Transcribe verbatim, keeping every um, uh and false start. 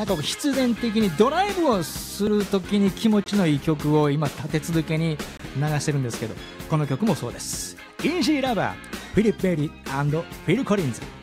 なんか必然的にドライブをするときに気持ちのいい曲を今立て続けに流してるんですけど、この曲もそうです。イージーラバー、フィリップ・ベリー&フィル・コリンズ。